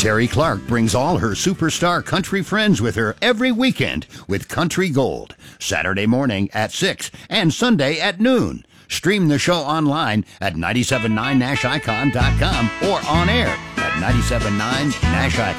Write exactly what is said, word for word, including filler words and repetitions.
Terry Clark brings all her superstar country friends with her every weekend with Country Gold, Saturday morning at six and Sunday at noon. Stream the show online at nine seven nine nash icon dot com or on air at nine seven nine Nash Icon.